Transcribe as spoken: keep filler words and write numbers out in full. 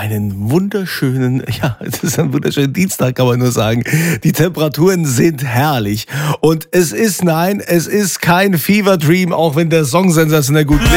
einen wunderschönen, ja, es ist ein wunderschöner Dienstag, kann man nur sagen. Die Temperaturen sind herrlich. Und es ist, nein, es ist kein Fever Dream, auch wenn der Song sensationell gut klingt.